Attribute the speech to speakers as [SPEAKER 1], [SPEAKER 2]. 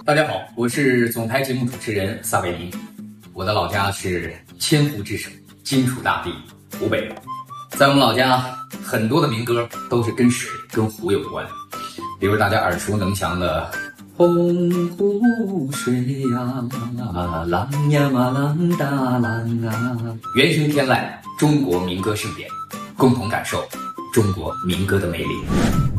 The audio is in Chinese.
[SPEAKER 1] 大家好，我是总台节目主持人撒贝宁，我的老家是千湖之省，荆楚大地，湖北。在我们老家，很多的民歌都是跟水、跟湖有关，比如大家耳熟能详的洪湖水呀，浪呀嘛浪大浪啊，原声天籁，中国民歌盛典，共同感受中国民歌的魅力。